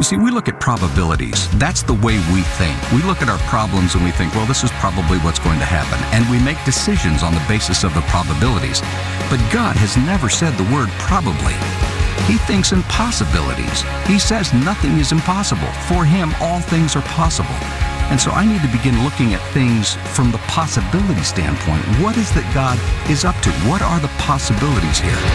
You see, we look at probabilities. That's the way we think. We look at our problems and we think, well, this is probably what's going to happen. And we make decisions on the basis of the probabilities. But God has never said the word probably. He thinks in possibilities. He says nothing is impossible. For him, all things are possible. And so I need to begin looking at things from the possibility standpoint. What is that God is up to? What are the possibilities here?